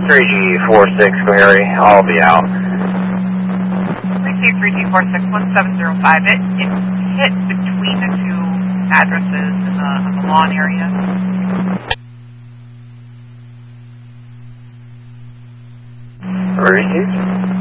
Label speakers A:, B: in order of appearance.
A: 3G46, Cohary, I'll be out.
B: Receive 3G461705. It hit between the two addresses in the lawn area.
A: Receive.